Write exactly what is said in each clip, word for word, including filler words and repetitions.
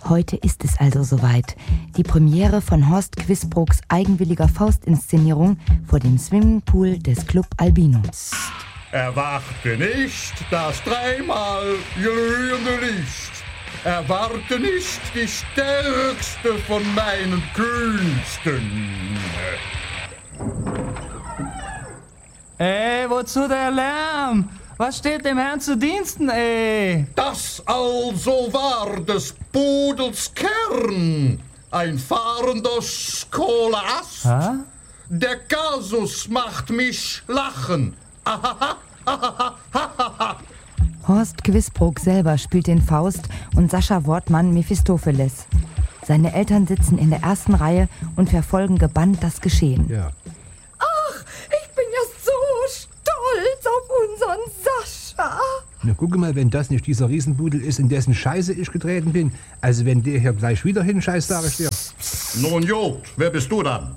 Heute ist es also soweit. Die Premiere von Horst Quisbrooks eigenwilliger Faustinszenierung vor dem Swimmingpool des Club Albinus. Erwarte nicht das dreimal glühende Licht. Erwarte nicht die stärkste von meinen Künsten. Ey, wozu der Lärm? Was steht dem Herrn zu Diensten, ey? Das also war des Pudels Kern. Ein fahrender Skolaast. Hä? Der Kasus macht mich lachen. Ahaha, ahaha, ahaha. Horst Quisbrook selber spielt den Faust und Sascha Wortmann Mephistopheles. Seine Eltern sitzen in der ersten Reihe und verfolgen gebannt das Geschehen. Ja. Ach, ich bin ja so stolz auf unseren Sascha. Na, guck mal, wenn das nicht dieser Riesenpudel ist, in dessen Scheiße ich getreten bin. Also wenn der hier gleich wieder hinscheißt, sag ich dir. Nun gut, wer bist du dann?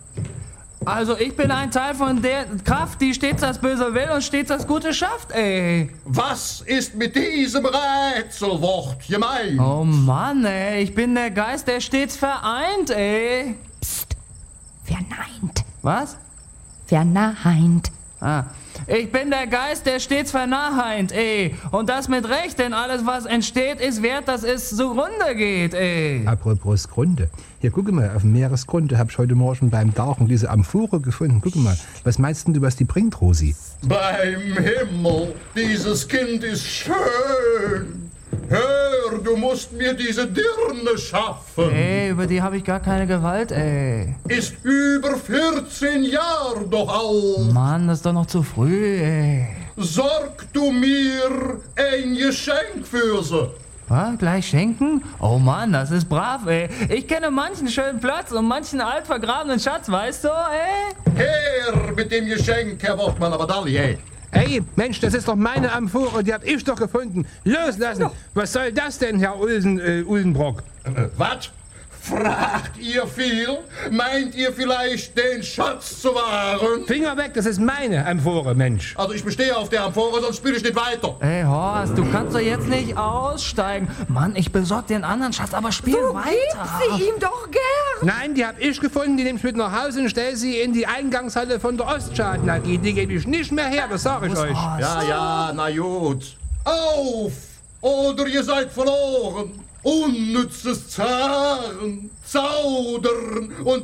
Also ich bin ein Teil von der Kraft, die stets das Böse will und stets das Gute schafft, ey. Was ist mit diesem Rätselwort gemeint? Oh Mann, ey, ich bin der Geist, der stets vereint, ey. Psst, verneint. Was? Verneint. Ah, ich bin der Geist, der stets verneint, ey. Und das mit Recht, denn alles, was entsteht, ist wert, dass es zugrunde geht, ey. Apropos Grunde. Hier, guck mal, auf dem Meeresgrunde hab ich heute Morgen beim Tauchen diese Amphore gefunden. Guck mal, was meinst denn du, was die bringt, Rosi? Beim Himmel, dieses Kind ist schön. Hör, du musst mir diese Dirne schaffen. Ey, über die habe ich gar keine Gewalt, ey. Ist über vierzehn Jahre doch alt. Mann, das ist doch noch zu früh, ey. Sorg du mir ein Geschenk für sie. Was? Gleich schenken? Oh Mann, das ist brav, ey. Ich kenne manchen schönen Platz und manchen alt vergrabenen Schatz, weißt du, ey? Her mit dem Geschenk, Herr Wortmann, aber Dalli, ey. Ey, Mensch, das ist doch meine Amphore, die hab ich doch gefunden. Loslassen! Was soll das denn, Herr Ulsen, äh, Ulsenbrock? Äh, was? Fragt ihr viel? Meint ihr vielleicht, den Schatz zu wahren? Finger weg, das ist meine Amphore, Mensch. Also ich bestehe auf der Amphore, sonst spiele ich nicht weiter. Ey, Horst, du kannst doch jetzt nicht aussteigen. Mann, ich besorg dir einen anderen Schatz, aber spiel So weiter. gib sie ihm doch gern. Nein, die hab ich gefunden, die nehm ich mit nach Hause und stell sie in die Eingangshalle von der Ostschaden A G. Die gebe ich nicht mehr her, das sag ich euch. Ja, ja, na gut. Auf! Oder ihr seid verloren. Unnützes Zaren, Zaudern und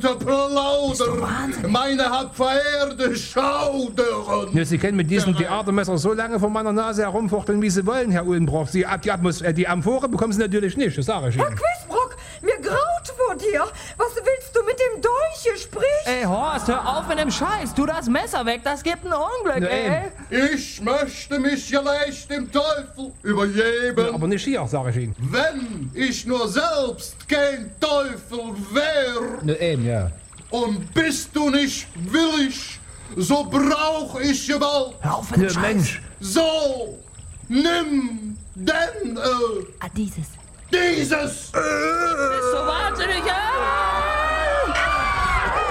Plaudern. Meine hab verehrte Schaudern. Ja, Sie können mit diesem Theatermesser so lange vor meiner Nase herumfuchteln, wie Sie wollen, Herr Ullenbrock. Sie, die, Atmos äh, die Amphore bekommen Sie natürlich nicht, das sage ich Ihnen. Herr Quisbrook, mir graut vor dir. Was willst du mit dem Dolche, sprich? Ey, Horst, hör auf mit dem Scheiß. Tu das Messer weg, das gibt ein Unglück, Na, ey. Ich möchte mich ja leicht dem Teufel übergeben. Ja, aber nicht hier, sage ich Ihnen. Wenn ich nur selbst kein Teufel wär. Na eben, ja. Und bist du nicht willig, so brauch ich Gewalt. Hör auf mit dem Ja, Scheiß. Mensch. So, nimm denn äh, Ah, dieses. dieses. Bist du wahnsinnig, ey?